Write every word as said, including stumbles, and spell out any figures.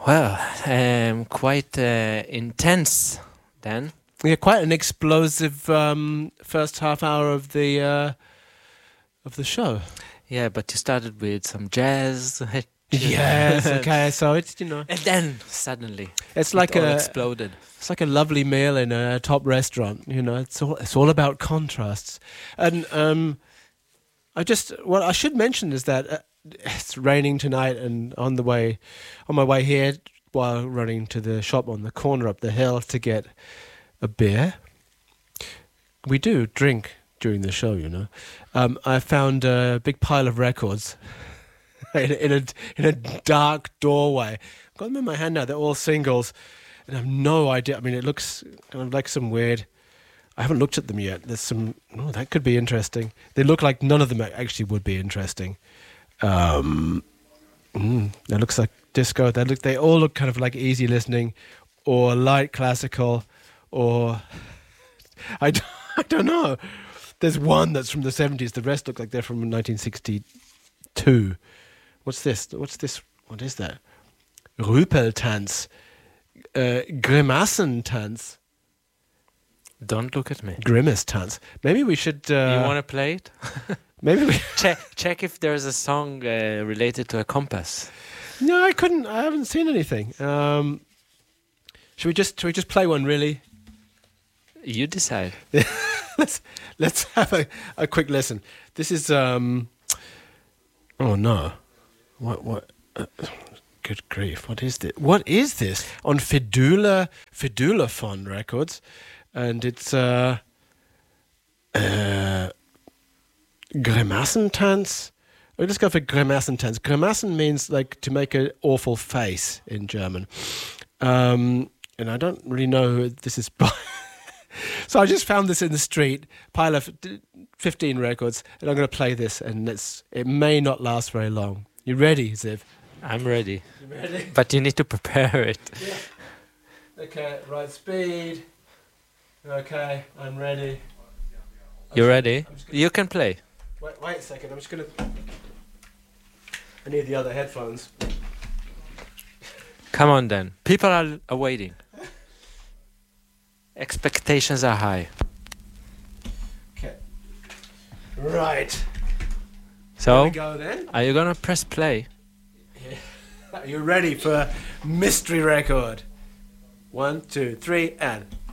Well, um, quite uh, intense then. Yeah, quite an explosive um, first half hour of the uh, of the show. Yeah, but you started with some jazz. Yes, okay, so it's, you know, And then suddenly it's like it all a exploded. it's like a lovely meal in a top restaurant. You know, it's all it's all about contrasts. And um, I just what I should mention is that uh, it's raining tonight, and on the way on my way here, while running to the shop on the corner up the hill to get a beer. We do drink during the show, you know. Um, I found a big pile of records in, in a in a dark doorway. I've got them in my hand now. They're all singles, and I have no idea. I mean, it looks kind of like some weird. I haven't looked at them yet. There's some. Oh, that could be interesting. They look like none of them actually would be interesting. Um, mm, that looks like disco. They look. They all look kind of like easy listening, or light classical, or I don't, I don't know. There's one that's from the seventies. The rest look like they're from nineteen sixty-two. What's this? What's this? What is that? Rüpeltanz. Uh, Grimassentanz. Don't look at me. Grimace Tanz. Maybe we should... Uh, you want to play it? maybe we... check check if there's a song uh, related to a compass. No, I couldn't. I haven't seen anything. Um, should we just should we just play one, really? You decide. let's let's have a, a quick listen. This is um oh no. What what uh, good grief, what is this? What is this? On Fidula Fidulaphone Records, and it's uh uh Grimassentanz. Oh, let's go for Grimassentanz. Grimassen means like to make an awful face in German. Um and I don't really know who this is by. So I just found this in the street, pile of fifteen records, and I'm going to play this, and it's, it may not last very long. You ready, Ziv? I'm ready. You ready? But you need to prepare it. Yeah. Okay, right speed. Okay, I'm ready. You I'm ready? I'm just gonna, You can play. wait, wait a second, I'm just going to... I need the other headphones. Come on then. People are, are waiting. Expectations are high. Okay. Right. So, Here we go then. are you gonna press play? Are you ready for Mystery Record? One, two, three, and...